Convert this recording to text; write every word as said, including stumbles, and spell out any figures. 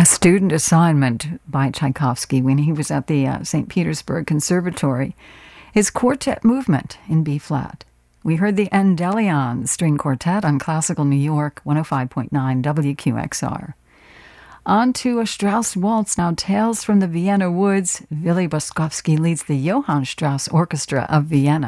student assignment by Tchaikovsky when he was at the uh, Saint Petersburg Conservatory. His quartet movement in B-flat. We heard the Endellion String Quartet on Classical New York, one oh five point nine W Q X R. On to a Strauss waltz now, Tales from the Vienna Woods. Willy Boskovsky leads the Johann Strauss Orchestra of Vienna.